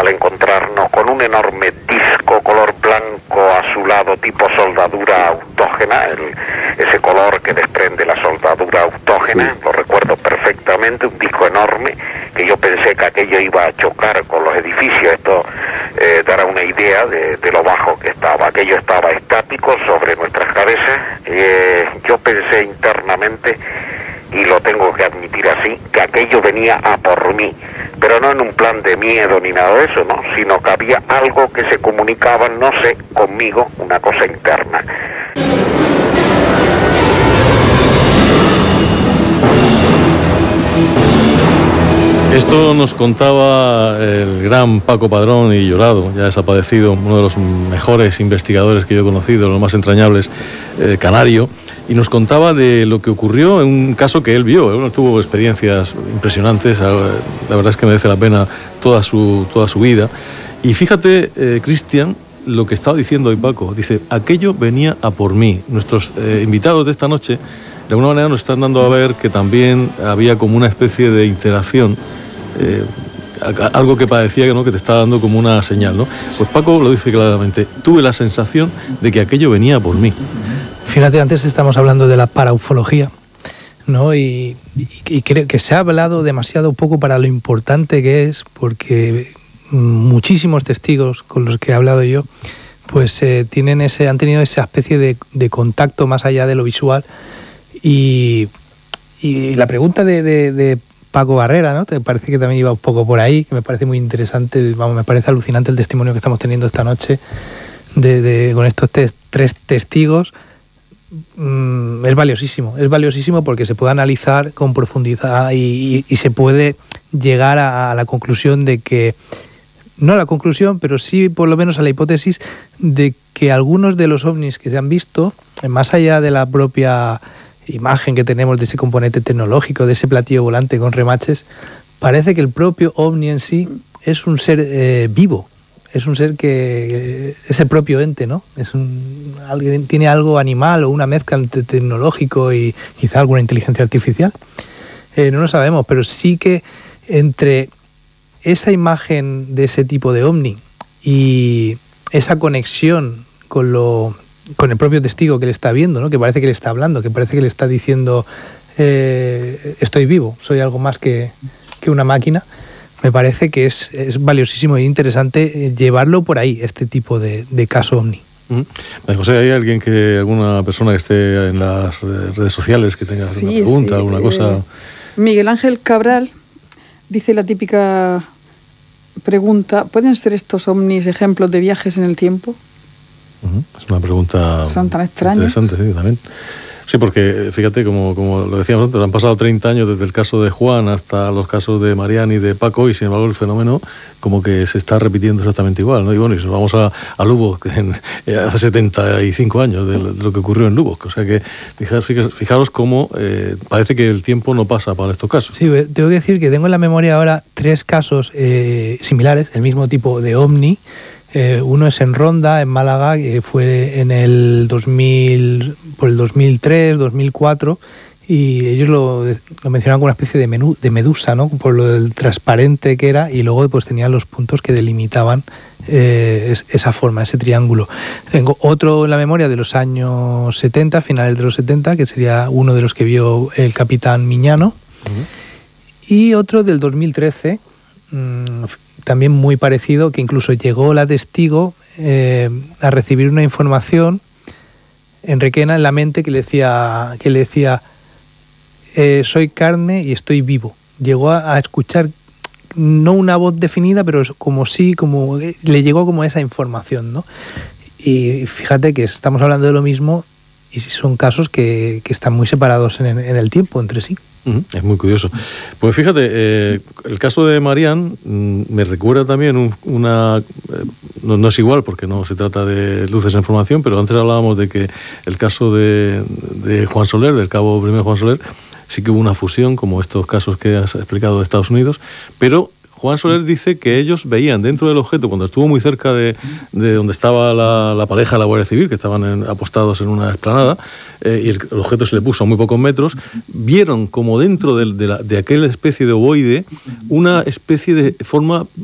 al encontrarnos con un enorme disco color blanco azulado tipo soldadura autógena, ese color que desprende la soldadura autógena, lo recuerdo perfectamente, un disco enorme que yo pensé que aquello iba a chocar con los edificios. Esto dará una idea de lo bajo que estaba. Aquello estaba estático sobre nuestras cabezas. Yo pensé internamente, y lo tengo que admitir así, que aquello venía a por mí, pero no en un plan de miedo ni nada de eso, ¿no? Sino que había algo que se comunicaba, no sé, conmigo, una cosa interna. Esto nos contaba el gran Paco Padrón y Llorado, ya desaparecido, uno de los mejores investigadores que yo he conocido, los más entrañables, canario, y nos contaba de lo que ocurrió en un caso que él vio. Él tuvo experiencias impresionantes, la verdad es que merece la pena toda su vida. Y fíjate, Cristian, lo que estaba diciendo hoy Paco, dice, aquello venía a por mí. Nuestros invitados de esta noche, de alguna manera nos están dando a ver que también había como una especie de interacción, algo que parecía que te estaba dando como una señal, ¿no? Pues Paco lo dice claramente, tuve la sensación de que aquello venía por mí. Fíjate, antes estamos hablando de la paraufología, ¿no? Y creo que se ha hablado demasiado poco para lo importante que es, porque muchísimos testigos con los que he hablado yo, pues han tenido esa especie de contacto más allá de lo visual. Y la pregunta de Paco Barrera, ¿no? Te parece que también iba un poco por ahí, que me parece muy interesante, me parece alucinante el testimonio que estamos teniendo esta noche con estos tres testigos. Es valiosísimo porque se puede analizar con profundidad y se puede llegar a la conclusión de que, no a la conclusión, pero sí por lo menos a la hipótesis de que algunos de los ovnis que se han visto, más allá de la propia imagen que tenemos de ese componente tecnológico, de ese platillo volante con remaches, parece que el propio ovni en sí es un ser vivo, es un ser que es el propio ente, ¿no? Alguien tiene algo animal o una mezcla entre tecnológico y quizá alguna inteligencia artificial. No lo sabemos, pero sí que entre esa imagen de ese tipo de ovni y esa conexión con el propio testigo que le está viendo, ¿no? Que parece que le está hablando, que parece que le está diciendo estoy vivo, soy algo más que una máquina. Me parece que es valiosísimo e interesante llevarlo por ahí, este tipo de caso ovni. José, ¿hay alguna persona que esté en las redes sociales que tenga alguna pregunta, alguna cosa? Miguel Ángel Cabral dice la típica pregunta, ¿pueden ser estos ovnis ejemplos de viajes en el tiempo? Es una pregunta son tan extrañas. Interesante, sí, también. Sí, porque fíjate, como lo decíamos antes, han pasado 30 años desde el caso de Juan hasta los casos de Marián y de Paco, y sin embargo el fenómeno como que se está repitiendo exactamente igual, ¿no? Y bueno, y si nos vamos a Lubbock hace 75 años de lo que ocurrió en Lubbock. O sea que fijaros cómo parece que el tiempo no pasa para estos casos. Sí, tengo que decir que tengo en la memoria ahora 3 casos similares, el mismo tipo de ovni. Uno es en Ronda, en Málaga, que fue en el 2003, 2004, y ellos lo mencionaban como una especie de medusa, ¿no? Por lo del transparente que era, y luego pues tenían los puntos que delimitaban esa forma, ese triángulo. Tengo otro en la memoria de los años 70, finales de los 70, que sería uno de los que vio el capitán Miñano, y otro del 2013, también muy parecido, que incluso llegó la testigo a recibir una información en Requena, en la mente, que le decía soy carne y estoy vivo. Llegó a escuchar, no una voz definida, pero como le llegó como esa información, ¿no? Y fíjate que estamos hablando de lo mismo y son casos que están muy separados en el tiempo entre sí. Es muy curioso. Pues fíjate, el caso de Marián me recuerda también no es igual porque no se trata de luces en formación, pero antes hablábamos de que el caso de Juan Soler, del cabo primero Juan Soler, sí que hubo una fusión, como estos casos que has explicado de Estados Unidos, pero Juan Soler dice que ellos veían dentro del objeto, cuando estuvo muy cerca de donde estaba la pareja de la Guardia Civil, que estaban apostados en una explanada, y el objeto se le puso a muy pocos metros, vieron como dentro de aquella especie de ovoide una especie de forma